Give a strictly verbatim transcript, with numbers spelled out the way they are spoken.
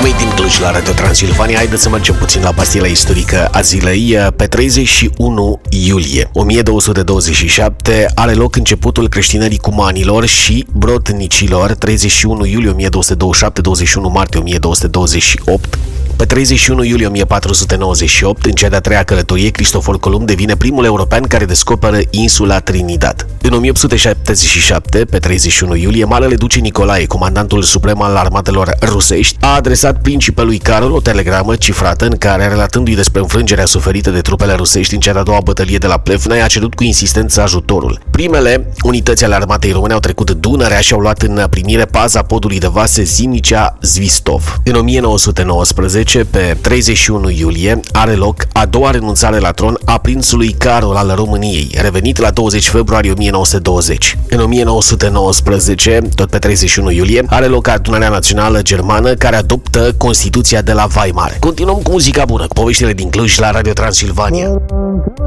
Made in Cluj la Radio Transilvania. Haideți să mergem puțin la pastila istorică a zilei. Pe treizeci și unu iulie o mie două sute douăzeci și șapte are loc începutul creștinării cumanilor și brodnicilor. treizeci și unu iulie o mie două sute douăzeci și șapte, douăzeci și unu martie o mie două sute douăzeci și opt. Pe treizeci și unu iulie o mie patru sute nouăzeci și opt, în cea de-a treia călătorie, Cristofor Columb devine primul european care descoperă insula Trinidad. În o mie opt sute șaptezeci și șapte, pe treizeci și unu iulie, Marele Duce Nicolae, comandantul suprem al armatelor rusești, a adresat principelui Carol o telegramă cifrată în care, relatându-i despre înfrângerea suferită de trupele rusești în cea de-a doua bătălie de la Plevna, i-a cerut cu insistență ajutorul. Primele unități ale armatei române au trecut Dunărea și au luat în primire paza podului de vase Zinicea-Zvistov. În o mie nouă sute nouăsprezece, pe treizeci și unu iulie, are loc a doua renunțare la tron a prințului Carol al României, revenit la douăzeci februarie o mie nouă sute douăzeci. În o mie nouă sute nouăsprezece, tot pe treizeci și unu iulie, are loc Adunarea Națională Germană, care adoptă Constituția de la Weimar. Continuăm cu muzica bună, cu poveștile din Cluj la Radio Transilvania.